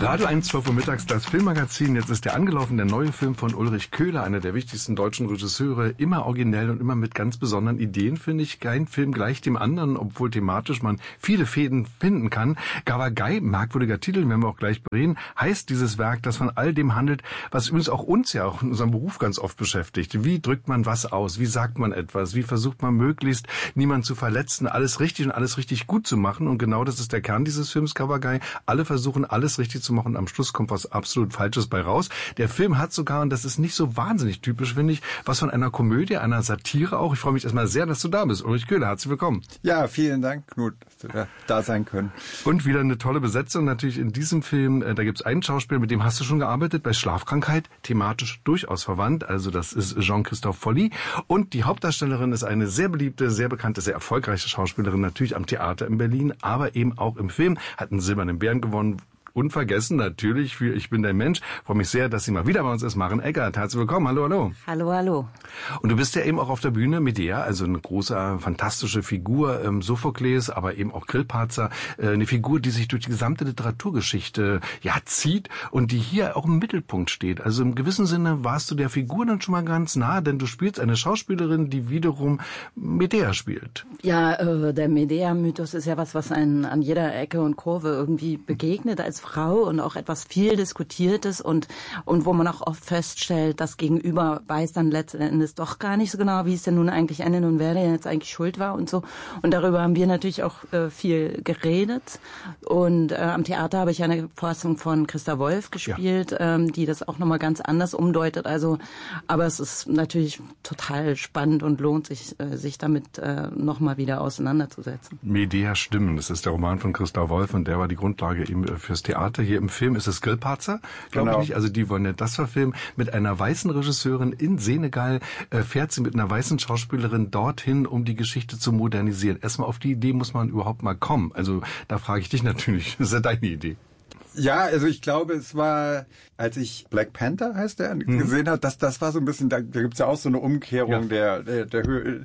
Radio 1, 12 Uhr mittags, das Filmmagazin. Jetzt ist der angelaufen, der neue Film von Ulrich Köhler, einer der wichtigsten deutschen Regisseure. Immer originell und immer mit ganz besonderen Ideen, finde ich. Kein Film gleich dem anderen, obwohl thematisch man viele Fäden finden kann. Gavagai, merkwürdiger Titel, werden wir auch gleich bereden, heißt dieses Werk, das von all dem handelt, was übrigens auch uns ja auch in unserem Beruf ganz oft beschäftigt. Wie drückt man was aus? Wie sagt man etwas? Wie versucht man möglichst niemanden zu verletzen, alles richtig und alles richtig gut zu machen? Und genau das ist der Kern dieses Films, Gavagai. Alle versuchen, alles richtig zu machen. Am Schluss kommt was absolut Falsches bei raus. Der Film hat sogar, und das ist nicht so wahnsinnig typisch, finde ich, was von einer Komödie, einer Satire auch. Ich freue mich erstmal sehr, dass du da bist. Ulrich Köhler, herzlich willkommen. Ja, vielen Dank, Knut, dass wir da sein können. Und wieder eine tolle Besetzung natürlich in diesem Film. Da gibt es einen Schauspieler, mit dem hast du schon gearbeitet, bei Schlafkrankheit, thematisch durchaus verwandt. Also das ist Jean-Christophe Folli. Und die Hauptdarstellerin ist eine sehr beliebte, sehr bekannte, sehr erfolgreiche Schauspielerin, natürlich am Theater in Berlin, aber eben auch im Film, hat einen Silbernen Bären gewonnen. Unvergessen natürlich für Ich bin dein Mensch. Freue mich sehr, dass sie mal wieder bei uns ist. Maren Eckert, herzlich willkommen. Hallo, hallo. Hallo, hallo. Und du bist ja eben auch auf der Bühne Medea, also eine große, fantastische Figur, Sophokles, aber eben auch Grillparzer. Eine Figur, die sich durch die gesamte Literaturgeschichte zieht und die hier auch im Mittelpunkt steht. Also im gewissen Sinne warst du der Figur dann schon mal ganz nah, denn du spielst eine Schauspielerin, die wiederum Medea spielt. Ja, der Medea-Mythos ist ja was einen an jeder Ecke und Kurve irgendwie begegnet als Frau und auch etwas viel Diskutiertes und wo man auch oft feststellt, das Gegenüber weiß dann letzten Endes doch gar nicht so genau, wie es denn nun eigentlich endet und wer denn jetzt eigentlich schuld war und so. Und darüber haben wir natürlich auch viel geredet. Und am Theater habe ich eine Fassung von Christa Wolf gespielt, die das auch nochmal ganz anders umdeutet. Also, aber es ist natürlich total spannend und lohnt sich damit nochmal wieder auseinanderzusetzen. Medea Stimmen, das ist der Roman von Christa Wolf und der war die Grundlage eben fürs Theater. Hier im Film ist es Grillparzer, glaube ich nicht. Also die wollen ja das verfilmen. Mit einer weißen Regisseurin in Senegal fährt sie mit einer weißen Schauspielerin dorthin, um die Geschichte zu modernisieren. Erstmal auf die Idee muss man überhaupt mal kommen. Also da frage ich dich natürlich, das ist ja deine Idee. Ja, also ich glaube, es war, als ich Black Panther heißt der, gesehen habe, das war so ein bisschen, da gibt's ja auch so eine Umkehrung der Krone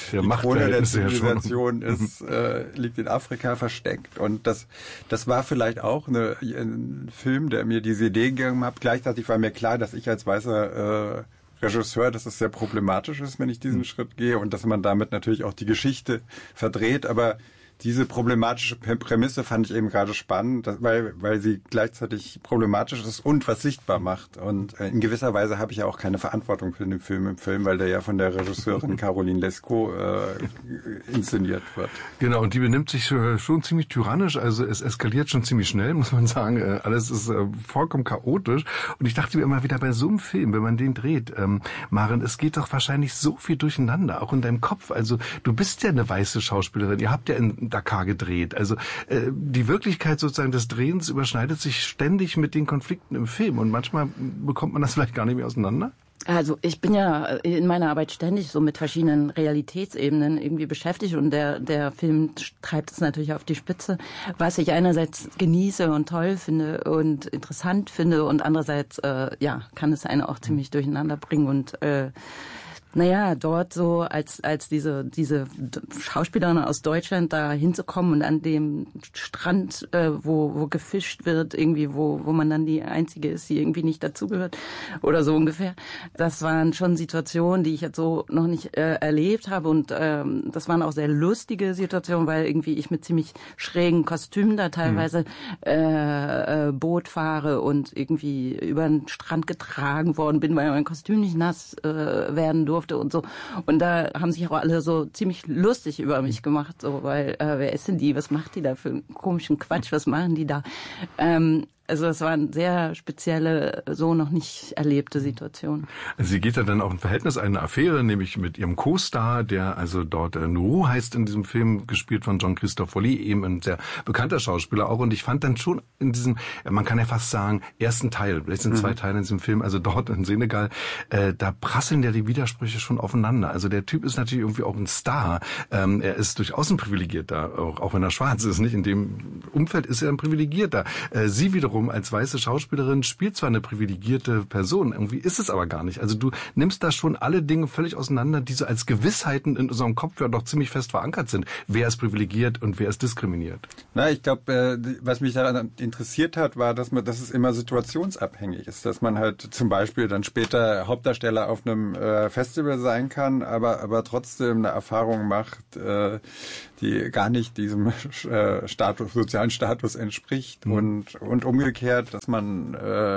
der Zivilisation liegt in Afrika versteckt. Und das war vielleicht auch ein Film, der mir diese Idee gegeben hat. Gleichzeitig war mir klar, dass ich als weißer Regisseur, dass es sehr problematisch ist, wenn ich diesen Schritt gehe und dass man damit natürlich auch die Geschichte verdreht, aber diese problematische Prämisse fand ich eben gerade spannend, weil sie gleichzeitig problematisch ist und was sichtbar macht. Und in gewisser Weise habe ich ja auch keine Verantwortung für den Film im Film, weil der ja von der Regisseurin Caroline Lescaut inszeniert wird. Genau, und die benimmt sich schon ziemlich tyrannisch, also es eskaliert schon ziemlich schnell, muss man sagen. Alles ist vollkommen chaotisch. Und ich dachte mir immer wieder bei so einem Film, wenn man den dreht, Maren, es geht doch wahrscheinlich so viel durcheinander, auch in deinem Kopf. Also du bist ja eine weiße Schauspielerin, ihr habt ja in Dakar gedreht. Also die Wirklichkeit sozusagen des Drehens überschneidet sich ständig mit den Konflikten im Film und manchmal bekommt man das vielleicht gar nicht mehr auseinander. Also ich bin ja in meiner Arbeit ständig so mit verschiedenen Realitätsebenen irgendwie beschäftigt und der Film treibt es natürlich auf die Spitze, was ich einerseits genieße und toll finde und interessant finde und andererseits kann es einen auch ziemlich durcheinander bringen und dort so als diese Schauspielerin aus Deutschland da hinzukommen und an dem Strand, wo gefischt wird, irgendwie, wo man dann die Einzige ist, die irgendwie nicht dazugehört oder so ungefähr. Das waren schon Situationen, die ich jetzt so noch nicht erlebt habe und das waren auch sehr lustige Situationen, weil irgendwie ich mit ziemlich schrägen Kostümen da teilweise Boot fahre und irgendwie über den Strand getragen worden bin, weil mein Kostüm nicht nass werden durfte und so. Und da haben sich auch alle so ziemlich lustig über mich gemacht, so, weil wer ist denn die? Was macht die da für einen komischen Quatsch? Was machen die da? Also es war eine sehr spezielle, so noch nicht erlebte Situation. Sie geht ja dann auch ein Verhältnis, eine Affäre, nämlich mit ihrem Co-Star, der also dort Nourou heißt in diesem Film, gespielt von Jean-Christophe Folli, eben ein sehr bekannter Schauspieler auch. Und ich fand dann schon in diesem, man kann ja fast sagen, ersten Teil, vielleicht sind 2 Teile in diesem Film, also dort in Senegal, da prasseln ja die Widersprüche schon aufeinander. Also der Typ ist natürlich irgendwie auch ein Star. Er ist durchaus ein Privilegierter, auch wenn er schwarz ist, nicht? In dem Umfeld ist er ein Privilegierter. Sie wiederum wiederum als weiße Schauspielerin spielt zwar eine privilegierte Person, irgendwie ist es aber gar nicht. Also du nimmst da schon alle Dinge völlig auseinander, die so als Gewissheiten in unserem Kopf ja doch ziemlich fest verankert sind. Wer ist privilegiert und wer ist diskriminiert? Na, ich glaube, was mich daran interessiert hat, war, dass es immer situationsabhängig ist. Dass man halt zum Beispiel dann später Hauptdarsteller auf einem Festival sein kann, aber trotzdem eine Erfahrung macht, die gar nicht diesem sozialen Status entspricht und umgekehrt, dass man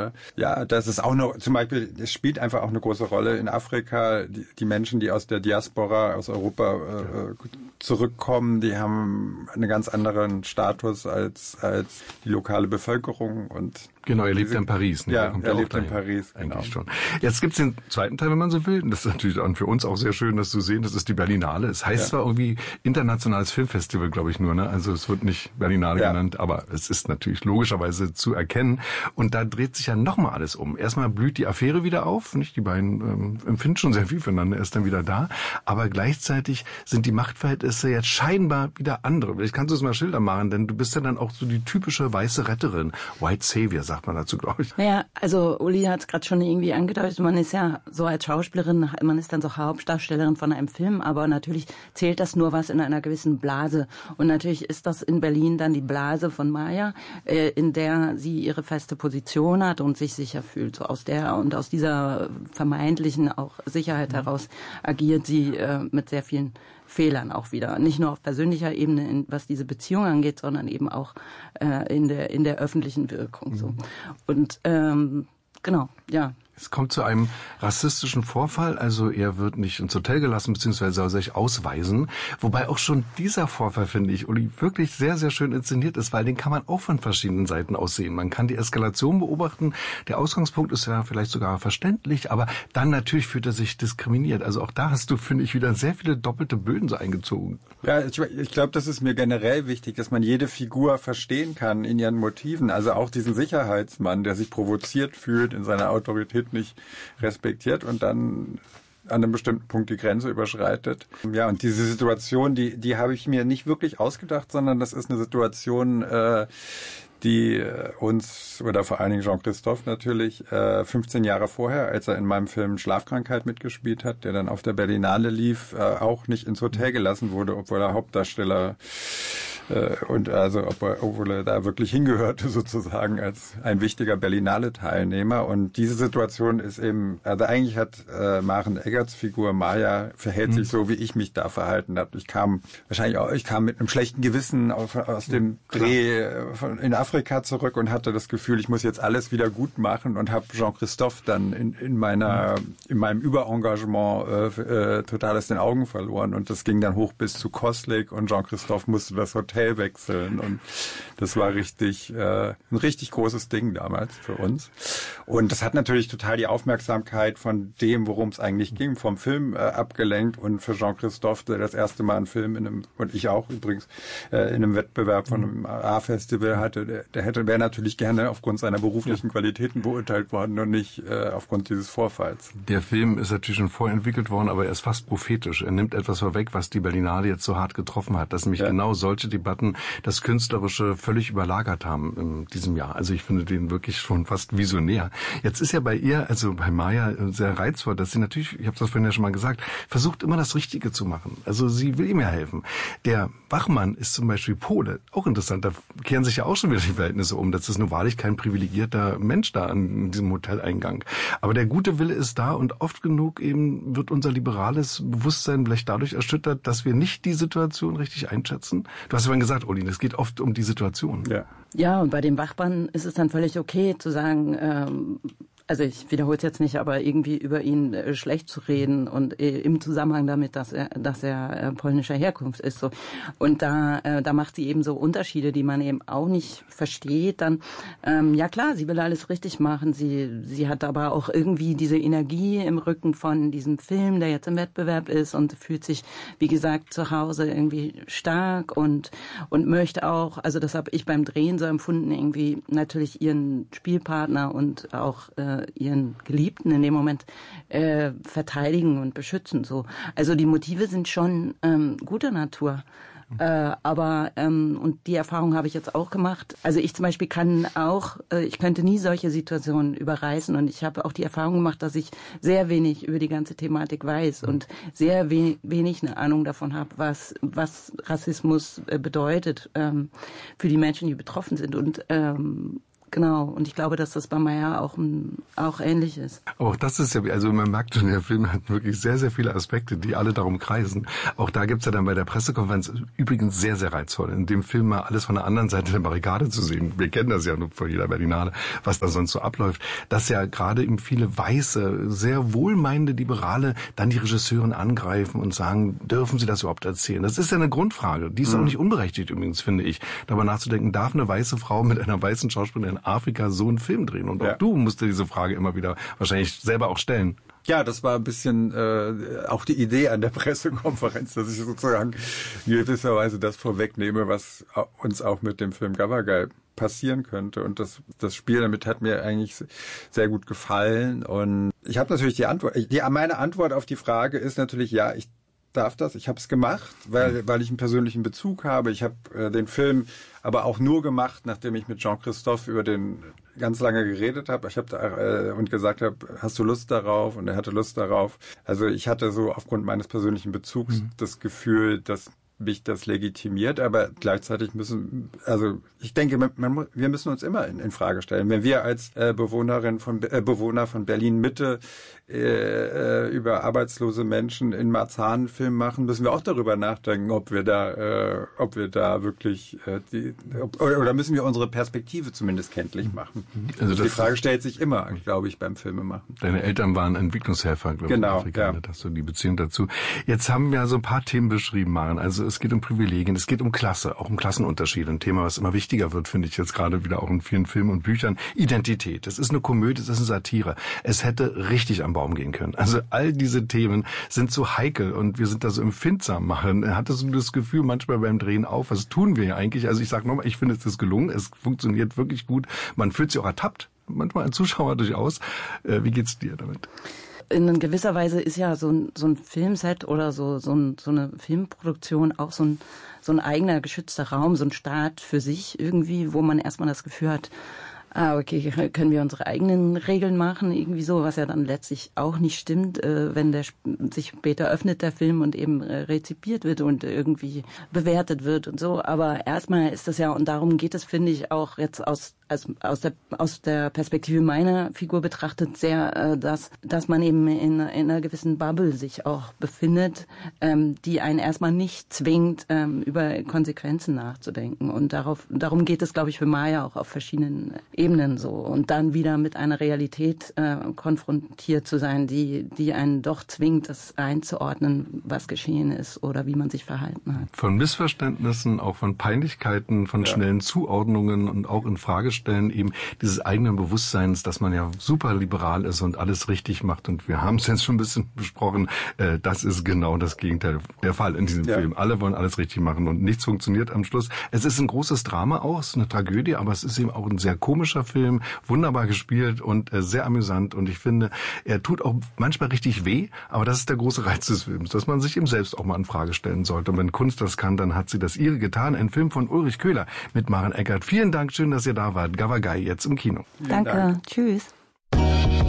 dass es auch noch zum Beispiel, es spielt einfach auch eine große Rolle in Afrika, die Menschen, die aus der Diaspora aus Europa zurückkommen, die haben einen ganz anderen Status als die lokale Bevölkerung und genau, er lebt in Paris. Ne? Ja, er lebt in Paris. Eigentlich schon. Jetzt gibt's den zweiten Teil, wenn man so will. Das ist natürlich dann für uns auch sehr schön, das zu sehen. Das ist die Berlinale. Es heißt zwar irgendwie Internationales Filmfestival, glaube ich nur. Ne? Also es wird nicht Berlinale genannt, aber es ist natürlich logischerweise zu erkennen. Und da dreht sich ja nochmal alles um. Erstmal blüht die Affäre wieder auf. Nicht? Die beiden empfinden schon sehr viel füreinander, er ist dann wieder da. Aber gleichzeitig sind die Machtverhältnisse jetzt scheinbar wieder andere. Vielleicht kannst du es mal schildern machen, denn du bist ja dann auch so die typische weiße Retterin. White Savior, sagt man dazu, glaube ich. Naja, also Uli hat es gerade schon irgendwie angedeutet, man ist ja so als Schauspielerin, man ist dann so Hauptdarstellerin von einem Film, aber natürlich zählt das nur was in einer gewissen Blase. Und natürlich ist das in Berlin dann die Blase von Maya, in der sie ihre feste Position hat und sich sicher fühlt. So aus dieser vermeintlichen auch Sicherheit heraus agiert sie mit sehr vielen Fehlern auch wieder. Nicht nur auf persönlicher Ebene, was diese Beziehung angeht, sondern eben auch in der öffentlichen Wirkung. So. Und genau, ja. Es kommt zu einem rassistischen Vorfall, also er wird nicht ins Hotel gelassen, beziehungsweise soll sich ausweisen. Wobei auch schon dieser Vorfall, finde ich, Uli, wirklich sehr, sehr schön inszeniert ist, weil den kann man auch von verschiedenen Seiten aus sehen. Man kann die Eskalation beobachten, der Ausgangspunkt ist ja vielleicht sogar verständlich, aber dann natürlich fühlt er sich diskriminiert. Also auch da hast du, finde ich, wieder sehr viele doppelte Böden so eingezogen. Ja, ich glaube, das ist mir generell wichtig, dass man jede Figur verstehen kann in ihren Motiven. Also auch diesen Sicherheitsmann, der sich provoziert fühlt, in seiner Autorität nicht respektiert und dann an einem bestimmten Punkt die Grenze überschreitet. Ja, und diese Situation, die habe ich mir nicht wirklich ausgedacht, sondern das ist eine Situation, die uns, oder vor allen Dingen Jean-Christophe natürlich, 15 Jahre vorher, als er in meinem Film Schlafkrankheit mitgespielt hat, der dann auf der Berlinale lief, auch nicht ins Hotel gelassen wurde, obwohl er Hauptdarsteller und also obwohl er da wirklich hingehörte sozusagen als ein wichtiger Berlinale-Teilnehmer. Und diese Situation ist eben, also eigentlich hat Maren Eggerts Figur Maya verhält sich so, wie ich mich da verhalten habe. Ich kam mit einem schlechten Gewissen aus dem Dreh in Afrika zurück und hatte das Gefühl, ich muss jetzt alles wieder gut machen und habe Jean-Christophe dann in meinem Überengagement total aus den Augen verloren. Und das ging dann hoch bis zu Koslik und Jean-Christophe musste das Hotel wechseln und das war ein richtig großes Ding damals für uns. Und das hat natürlich total die Aufmerksamkeit von dem, worum es eigentlich ging, vom Film abgelenkt und für Jean-Christophe, der das erste Mal einen Film und ich auch übrigens, in einem Wettbewerb von einem A-Festival hatte, wäre natürlich gerne aufgrund seiner beruflichen Qualitäten beurteilt worden und nicht aufgrund dieses Vorfalls. Der Film ist natürlich schon vorentwickelt worden, aber er ist fast prophetisch. Er nimmt etwas vorweg, was die Berlinale jetzt so hart getroffen hat, dass nämlich genau solche Debatten das Künstlerische völlig überlagert haben in diesem Jahr. Also ich finde den wirklich schon fast visionär. Jetzt ist ja bei ihr, also bei Maya, sehr reizvoll, dass sie natürlich, ich habe das vorhin ja schon mal gesagt, versucht immer das Richtige zu machen. Also sie will ihm ja helfen. Der Wachmann ist zum Beispiel Pole, auch interessant, da kehren sich ja auch schon wieder die Verhältnisse um. Das ist nur wahrlich kein privilegierter Mensch da an diesem Hoteleingang. Aber der gute Wille ist da und oft genug eben wird unser liberales Bewusstsein vielleicht dadurch erschüttert, dass wir nicht die Situation richtig einschätzen. Du hast ja gesagt, Uli, es geht oft um die Situation. Ja, und bei dem Wachmann ist es dann völlig okay zu sagen, also ich wiederhole es jetzt nicht, aber irgendwie über ihn schlecht zu reden und im Zusammenhang damit, dass er polnischer Herkunft ist. So. Und da macht sie eben so Unterschiede, die man eben auch nicht versteht. Dann, ja klar, sie will alles richtig machen. Sie hat aber auch irgendwie diese Energie im Rücken von diesem Film, der jetzt im Wettbewerb ist und fühlt sich, wie gesagt, zu Hause irgendwie stark und möchte auch, also das habe ich beim Drehen so empfunden, irgendwie natürlich ihren Spielpartner und auch ihren Geliebten in dem Moment verteidigen und beschützen. So. Also die Motive sind schon guter Natur. Aber und die Erfahrung habe ich jetzt auch gemacht. Also ich zum Beispiel ich könnte nie solche Situationen überreißen, und ich habe auch die Erfahrung gemacht, dass ich sehr wenig über die ganze Thematik weiß und sehr wenig eine Ahnung davon habe, was Rassismus bedeutet für die Menschen, die betroffen sind. Und genau, und ich glaube, dass das bei Meyer auch ähnlich ist. Auch das ist ja, also man merkt schon, der Film hat wirklich sehr, sehr viele Aspekte, die alle darum kreisen. Auch da gibt's ja dann bei der Pressekonferenz übrigens sehr, sehr reizvoll, in dem Film mal alles von der anderen Seite der Barrikade zu sehen. Wir kennen das ja nur von jeder Berlinale, was da sonst so abläuft. Dass ja gerade eben viele weiße, sehr wohlmeinende Liberale dann die Regisseurin angreifen und sagen, dürfen sie das überhaupt erzählen? Das ist ja eine Grundfrage. Die ist auch nicht unberechtigt übrigens, finde ich. Darüber nachzudenken, darf eine weiße Frau mit einer weißen Schauspielerin Afrika so einen Film drehen? Und auch du musst dir diese Frage immer wieder wahrscheinlich selber auch stellen. Ja, das war ein bisschen auch die Idee an der Pressekonferenz, dass ich sozusagen gewisserweise das vorwegnehme, was uns auch mit dem Film Gavagai passieren könnte. Und das Spiel damit hat mir eigentlich sehr gut gefallen. Und ich habe natürlich die Antwort. Meine Antwort auf die Frage ist natürlich, ja, ich darf das. Ich habe es gemacht, weil ich einen persönlichen Bezug habe. Ich habe den Film aber auch nur gemacht, nachdem ich mit Jean-Christophe über den ganz lange geredet habe. Ich habe und gesagt habe, hast du Lust darauf? Und er hatte Lust darauf. Also ich hatte so aufgrund meines persönlichen Bezugs das Gefühl, dass mich das legitimiert, aber gleichzeitig ich denke, wir müssen uns immer in Frage stellen. Wenn wir als Bewohner von Berlin Mitte über arbeitslose Menschen in Marzahn einen Film machen, müssen wir auch darüber nachdenken, ob wir da wirklich oder müssen wir unsere Perspektive zumindest kenntlich machen. Also die Frage stellt sich immer, glaube ich, beim Filmemachen. Deine Eltern waren Entwicklungshelfer, glaube ich, in Afrika. Ja. Hast du die Beziehung dazu? Jetzt haben wir so ein paar Themen beschrieben, Maren. Also es geht um Privilegien, es geht um Klasse, auch um Klassenunterschiede. Ein Thema, was immer wichtiger wird, finde ich jetzt gerade wieder auch in vielen Filmen und Büchern. Identität. Es ist eine Komödie, es ist eine Satire. Es hätte richtig am Baum gehen können. Also all diese Themen sind so heikel und wir sind da so empfindsam machen. Hattest du das Gefühl manchmal beim Drehen auf? Was tun wir ja eigentlich? Also ich sage nochmal, ich finde, es ist gelungen. Es funktioniert wirklich gut. Man fühlt sich auch ertappt. Manchmal als Zuschauer durchaus. Wie geht's dir damit? In gewisser Weise ist ja so ein Filmset oder so eine Filmproduktion auch so ein eigener geschützter Raum, so ein Staat für sich irgendwie, wo man erstmal das Gefühl hat, okay, können wir unsere eigenen Regeln machen, irgendwie so, was ja dann letztlich auch nicht stimmt, wenn der sich später öffnet, der Film, und eben rezipiert wird und irgendwie bewertet wird und so. Aber erstmal ist das ja, und darum geht es, finde ich, auch jetzt aus der Perspektive meiner Figur betrachtet, sehr, dass man eben in einer gewissen Bubble sich auch befindet, die einen erstmal nicht zwingt, über Konsequenzen nachzudenken. Und darum geht es, glaube ich, für Maya auch auf verschiedenen Ebenen so. Und dann wieder mit einer Realität konfrontiert zu sein, die einen doch zwingt, das einzuordnen, was geschehen ist oder wie man sich verhalten hat. Von Missverständnissen, auch von Peinlichkeiten, von schnellen Zuordnungen und auch in Fragestellen eben dieses eigenen Bewusstseins, dass man ja super liberal ist und alles richtig macht. Und wir haben es jetzt schon ein bisschen besprochen, das ist genau das Gegenteil der Fall in diesem Film. Alle wollen alles richtig machen und nichts funktioniert am Schluss. Es ist ein großes Drama auch, es ist eine Tragödie, aber es ist eben auch ein sehr komischer Film, wunderbar gespielt und sehr amüsant. Und ich finde, er tut auch manchmal richtig weh, aber das ist der große Reiz des Films, dass man sich eben selbst auch mal in Frage stellen sollte. Und wenn Kunst das kann, dann hat sie das ihre getan. Ein Film von Ulrich Köhler mit Maren Eckert. Vielen Dank, schön, dass ihr da wart. Gavagai jetzt im Kino. Danke, tschüss.